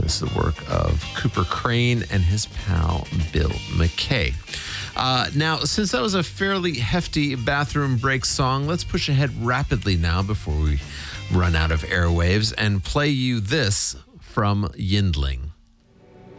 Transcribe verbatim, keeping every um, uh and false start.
This is the work of Cooper Crane and his pal Bill McKay. Uh, now, since that was a fairly hefty bathroom break song, let's push ahead rapidly now before we run out of airwaves and play you this from Yindling.